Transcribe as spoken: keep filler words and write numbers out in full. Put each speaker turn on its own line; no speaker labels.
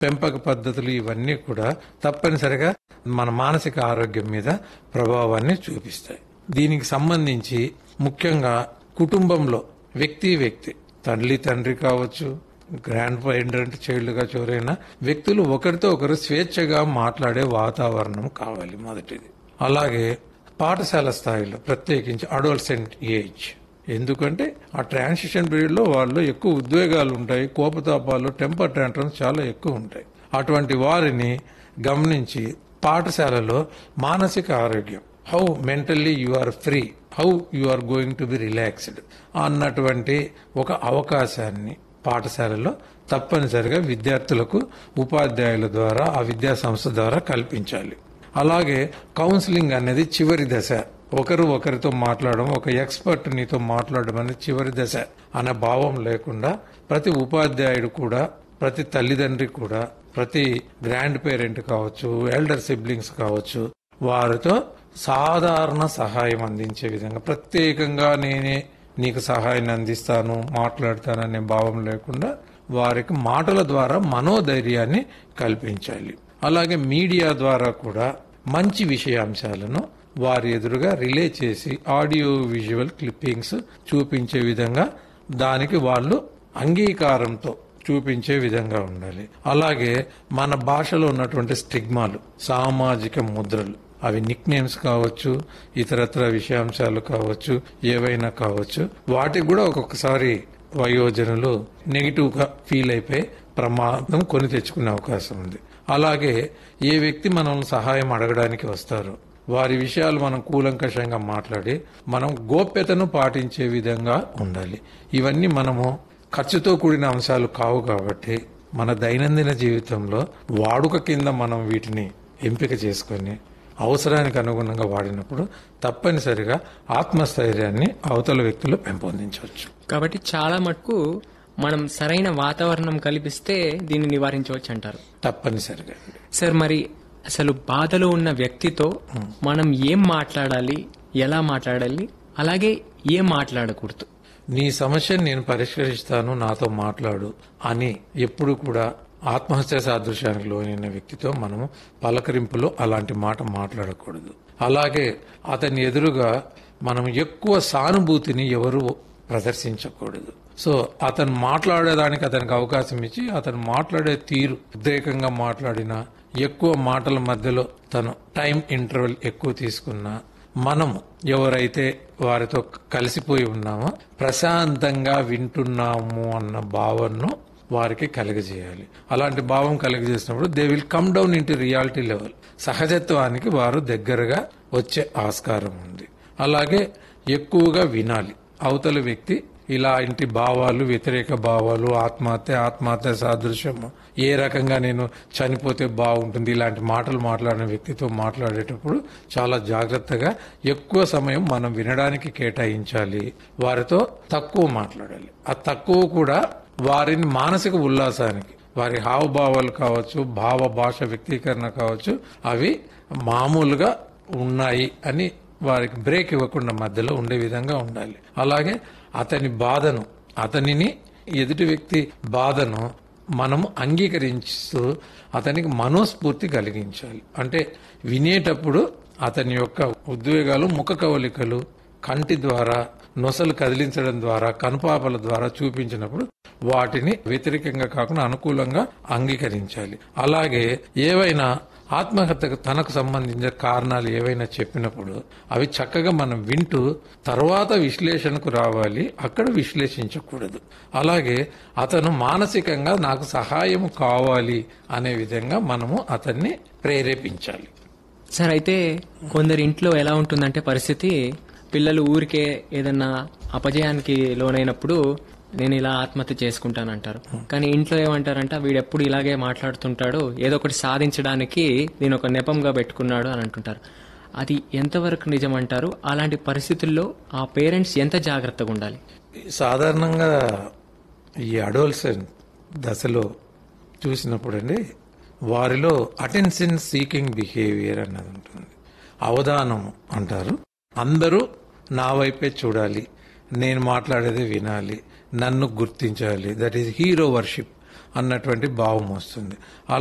పెంపక పద్ధతులు ఇవన్నీ కూడా తప్పనిసరిగా మన మానసిక ఆరోగ్యం మీద ప్రభావాన్ని చూపిస్తాయి. దీనికి సంబంధించి ముఖ్యంగా కుటుంబంలో వ్యక్తి వ్యక్తి తల్లి తండ్రి కావచ్చు, గ్రాండ్ పేరెంట్ చైల్డ్ గా ఎవరైనా వ్యక్తులు ఒకరితో ఒకరు స్వేచ్ఛగా మాట్లాడే వాతావరణం కావాలి మొదటిది. అలాగే పాఠశాల స్థాయిలో ప్రత్యేకించి అడోల్సెంట్ ఏజ్, ఎందుకంటే ఆ ట్రాన్సిషన్ పీరియడ్ లో వాళ్ళు ఎక్కువ ఉద్వేగాలు ఉంటాయి, కోపతాపాలు, టెంపర్ టాంట్రమ్స్ చాలా ఎక్కువ ఉంటాయి. అటువంటి వారిని గమనించి పాఠశాలలో మానసిక ఆరోగ్యం, how mentally you are free, how you are going to be relaxed అన్నటువంటి ఒక అవకాశాన్ని పాఠశాలలో తప్పనిసరిగా విద్యార్థులకు ఉపాధ్యాయుల ద్వారా ఆ విద్యా సంస్థ ద్వారా కల్పించాలి. అలాగే కౌన్సిలింగ్ అనేది చివరి దశ. ఒకరు ఒకరితో మాట్లాడడం, ఒక ఎక్స్పర్ట్ నీతో మాట్లాడడం అనేది చివరి దశ అనే భావం లేకుండా ప్రతి ఉపాధ్యాయుడు కూడా, ప్రతి తల్లిదండ్రి కూడా, ప్రతి గ్రాండ్ పేరెంట్ కావచ్చు, ఎల్డర్ సిబ్లింగ్స్ కావచ్చు, వారితో సాధారణ సహాయం అందించే విధంగా, ప్రత్యేకంగా నేనే నీకు సహాయాన్ని అందిస్తాను, మాట్లాడతాననే భావం లేకుండా వారికి మాటల ద్వారా మనోధైర్యాన్ని కల్పించాలి. అలాగే మీడియా ద్వారా కూడా మంచి విషయాంశాలను వారి ఎదురుగా రిలే చేసి ఆడియో విజువల్ క్లిప్పింగ్స్ చూపించే విధంగా దానికి వాళ్ళు అంగీకారంతో చూపించే విధంగా ఉండాలి. అలాగే మన భాషలో ఉన్నటువంటి స్టిగ్మాలు, సామాజిక ముద్రలు, అవి నిక్ నేమ్స్ కావచ్చు, ఇతరత్ర విషయాంశాలు కావచ్చు, ఏవైనా కావచ్చు, వాటికి కూడా ఒక్కొక్కసారి వయోజనులు నెగిటివ్ గా ఫీల్ అయిపోయి ప్రమాదం కొని తెచ్చుకునే అవకాశం ఉంది. అలాగే ఏ వ్యక్తి మనం సహాయం అడగడానికి వస్తారో వారి విషయాలు మనం కూలంకషంగా మాట్లాడి మనం గోప్యతను పాటించే విధంగా ఉండాలి. ఇవన్నీ మనము ఖర్చుతో కూడిన అంశాలు కావు కాబట్టి మన దైనందిన జీవితంలో వాడుక కింద మనం వీటిని ఎంపిక చేసుకొని అవసరానికి అనుగుణంగా వాడినప్పుడు తప్పనిసరిగా ఆత్మస్థైర్యాన్ని అవతల వ్యక్తులు పెంపొందించవచ్చు.
కాబట్టి చాలా మటుకు మనం సరైన వాతావరణం కల్పిస్తే దీన్ని నివారించవచ్చు అంటారు.
తప్పనిసరిగా.
సార్, మరి అసలు బాధలో ఉన్న వ్యక్తితో మనం ఏం మాట్లాడాలి, ఎలా మాట్లాడాలి, అలాగే ఏం మాట్లాడకూడదు?
నీ సమస్యను నేను పరిష్కరిస్తాను, నాతో మాట్లాడు అని ఎప్పుడు కూడా ఆత్మహత్య సాదృశ్యానికి లోనైన వ్యక్తితో మనము పలకరింపులో అలాంటి మాట మాట్లాడకూడదు. అలాగే అతని ఎదురుగా మనం ఎక్కువ సానుభూతిని ఎవరు ప్రదర్శించకూడదు. సో అతను మాట్లాడేదానికి అతనికి అవకాశం ఇచ్చి అతను మాట్లాడే తీరు ఉద్రేకంగా మాట్లాడినా, ఎక్కువ మాటల మధ్యలో తను టైం ఇంటర్వెల్ ఎక్కువ తీసుకున్నా, మనము ఎవరైతే వారితో కలిసిపోయి ఉన్నామో ప్రశాంతంగా వింటున్నాము అన్న భావనను వారికి కలిగజేయాలి. అలాంటి భావం కలిగజేసినప్పుడు they will come down into reality level, సహజత్వానికి వారు దగ్గరగా వచ్చే ఆస్కారం ఉంది. అలాగే ఎక్కువగా వినాలి. అవతల వ్యక్తి ఇలాంటి భావాలు, వ్యతిరేక భావాలు, ఆత్మహత్య, ఆత్మహత్య సాదృశ్యము, ఏ రకంగా నేను చనిపోతే బాగుంటుంది, ఇలాంటి మాటలు మాట్లాడిన వ్యక్తితో మాట్లాడేటప్పుడు చాలా జాగ్రత్తగా ఎక్కువ సమయం మనం వినడానికి కేటాయించాలి. వారితో తక్కువ మాట్లాడాలి. ఆ తక్కువ కూడా వారిని మానసిక ఉల్లాసానికి, వారి హావభావాలు కావచ్చు, భావ భాష వ్యక్తీకరణ కావచ్చు, అవి మామూలుగా ఉన్నాయి అని వారికి బ్రేక్ ఇవ్వకుండా మధ్యలో ఉండే విధంగా ఉండాలి. అలాగే అతని బాధను, అతనిని ఎదుటి వ్యక్తి బాధను మనము అంగీకరిస్తూ అతనికి మనోస్ఫూర్తి కలిగించాలి. అంటే వినేటప్పుడు అతని యొక్క ఉద్వేగాలు, ముఖ కవలికలు, కంటి ద్వారా, నొసలు కదిలించడం ద్వారా, కనుపాపల ద్వారా చూపించినప్పుడు వాటిని వ్యతిరేకంగా కాకుండా అనుకూలంగా అంగీకరించాలి. అలాగే ఏవైనా ఆత్మహత్యకు తనకు సంబంధించిన కారణాలు ఏవైనా చెప్పినప్పుడు అవి చక్కగా మనం వింటూ తర్వాత విశ్లేషణకు రావాలి, అక్కడ విశ్లేషించకూడదు. అలాగే అతను మానసికంగా నాకు సహాయం కావాలి అనే విధంగా మనము అతన్ని ప్రేరేపించాలి.
సార్, అయితే కొందరి ఇంట్లో ఎలా ఉంటుందంటే పరిస్థితి, పిల్లలు ఊరికే ఏదన్నా అపజయానికి లోనైనప్పుడు నేను ఇలా ఆత్మహత్య చేసుకుంటానంటారు. కానీ ఇంట్లో ఏమంటారంట, వీడెప్పుడు ఇలాగే మాట్లాడుతుంటాడు, ఏదో ఒకటి సాధించడానికి నేను ఒక నెపంగా పెట్టుకున్నాడు అని అంటుంటారు. అది ఎంతవరకు నిజమంటారు? అలాంటి పరిస్థితుల్లో ఆ పేరెంట్స్ ఎంత జాగ్రత్తగా ఉండాలి?
సాధారణంగా ఈ అడోల్సెంట్ దశలో చూసినప్పుడు అండి, వారిలో అటెన్షన్ సీకింగ్ బిహేవియర్ అన్నది ఉంటుంది. అవధానం అంటారు. అందరూ నా వైపే చూడాలి, నేను మాట్లాడేది వినాలి, నన్ను గుర్తించాలి. That is hero worship. అన్నటువంటి భావం వస్తుంది.